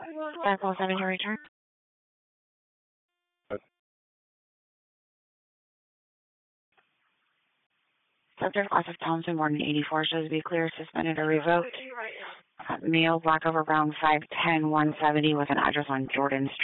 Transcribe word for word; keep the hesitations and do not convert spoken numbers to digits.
five oh seven to return. Subject class of Thompson, more than eighty-four, shows to be clear, suspended, or revoked. Uh, Male, black over brown, five ten, one seventy, with an address on Jordan Street.